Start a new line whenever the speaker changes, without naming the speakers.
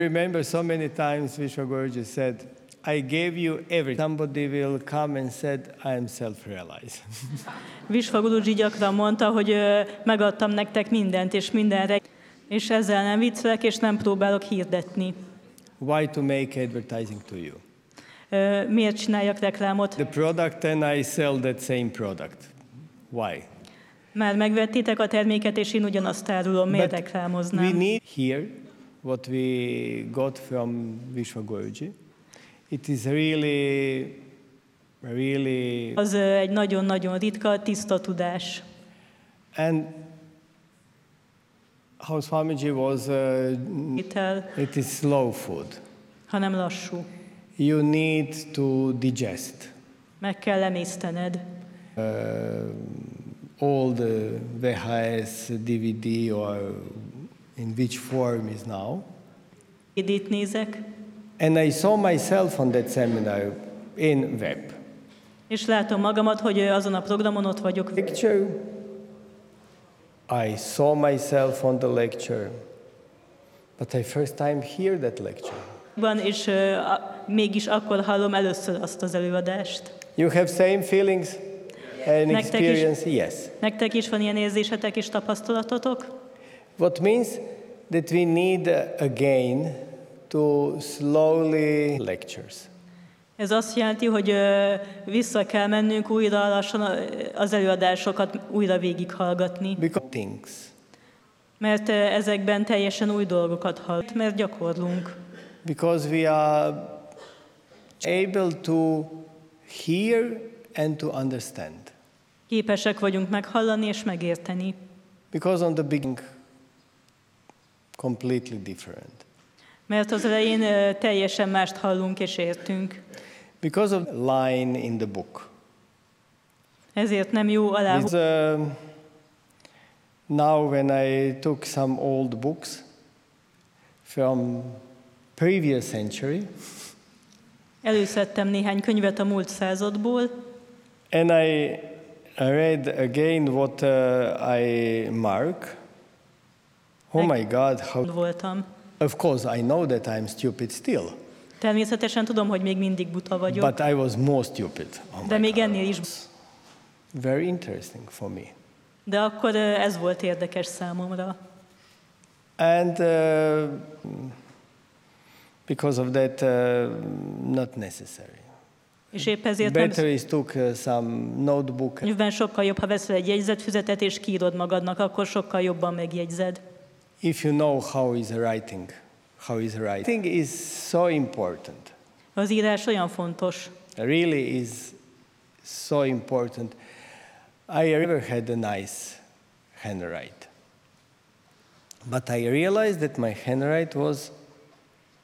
Remember so many times Vishwa Guruji said, I gave you everything. Somebody will come and said, I am self-realized.
Vishwa Guruji gyakran mondta, hogy megadtam nektek mindent és mindenre, és ezzel nem viccelek, és nem próbálok hirdetni.
Why to make advertising to you?
Miért csináljak reklámot?
The product and I sell that same product. Why?
Már megvettétek a terméket, és én ugyanazt árulom, miért reklámoznám?
We need here what we got from Vishwa Guruji. It is really
Az egy nagyon-nagyon ritka, tiszta tudás.
And how Swamiji was, it is slow food.
Hanem lassú.
You need to digest.
Meg kell emésztened.
All the VHS, DVD, or in which form is now.
Itt nézek.
And I saw myself on that seminar in web.
És látom magamat, hogy azon a programon ott vagyok.
Lecture. I saw myself on the lecture, but I first time hear that lecture.
És mégis akkor hallom először azt az előadást.
You have same feelings and experience? Yes.
Nektek is van ilyen érzésetek és tapasztalatotok?
What means that we need again to slowly lectures.
Ez azt jelenti, hogy vissza kell mennünk újra lassan az előadásokat újra végighallgatni.
Things.
Mert ezekben teljesen új dolgokat hallunk, mert gyakorlunk.
Because we are able to hear and to understand.
Képesek vagyunk meghallani és megérteni.
Because on the beginning, completely different.
Mert az elején teljesen mást hallunk és értünk.
Because of line in the book.
Ezért nem jó alá.
Now when I took some old books from previous century.
Előszedtem néhány könyvet a múlt századból.
And I read again what I mark. Oh my God, how
voltam.
Of course, I know that I'm stupid still.
Természetesen tudom, hogy még mindig buta vagyok.
But I was more stupid. Oh
de még ennél is.
Very interesting for me.
De akkor ez volt érdekes számomra.
And because of that, not necessary.
És épp ezért
better is took some notebook.
Nyilván sokkal jobb, ha veszel egy jegyzetfüzetet és kiírod magadnak, akkor sokkal jobban megjegyzed.
If you know how is writing is so important.
Az írás olyan fontos.
Really is so important. I never had a nice handwrite. But I realized that my handwrite was